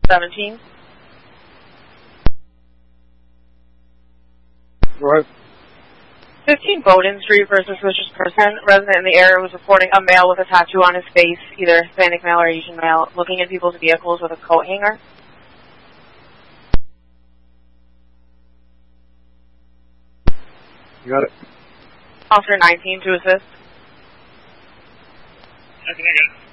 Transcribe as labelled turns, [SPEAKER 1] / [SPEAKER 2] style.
[SPEAKER 1] 17.
[SPEAKER 2] Right.
[SPEAKER 1] 15 Bowden Street for a suspicious person. Resident in the area was reporting a male with a tattoo on his face, either Hispanic male or Asian male, looking at people's vehicles with a coat hanger.
[SPEAKER 2] You got it.
[SPEAKER 1] Officer 19 to assist.
[SPEAKER 3] I can get it.